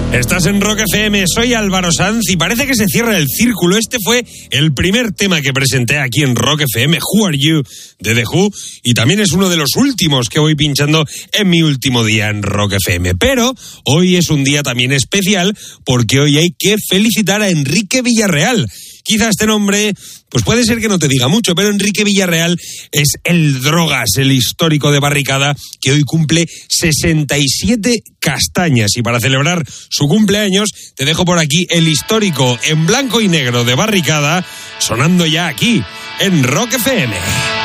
Estás en Rock FM, soy Álvaro Sanz y parece que se cierra el círculo. Este fue el primer tema que presenté aquí en Rock FM, Who Are You, de The Who, y también es uno de los últimos que voy pinchando en mi último día en Rock FM. Pero hoy es un día también especial porque hoy hay que felicitar a Enrique Villarreal. Quizá este nombre, pues puede ser que no te diga mucho, pero Enrique Villarreal es el Drogas, el histórico de Barricada, que hoy cumple 67 castañas. Y para celebrar su cumpleaños, te dejo por aquí el histórico en blanco y negro de Barricada, sonando ya aquí, en Rock FM.